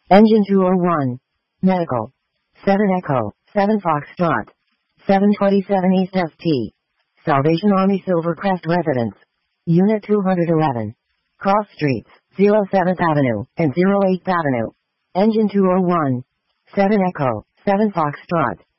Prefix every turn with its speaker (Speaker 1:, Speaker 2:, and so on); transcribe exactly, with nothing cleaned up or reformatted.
Speaker 1: Engine two oh one. Medical. seven Echo, seven Foxtrot. seven twenty-seven East S T. Salvation Army Silvercrest Residence. Unit two eleven. Cross Streets, oh seventh Avenue, and oh eighth Avenue. Engine two oh one. seven Echo, seven Foxtrot.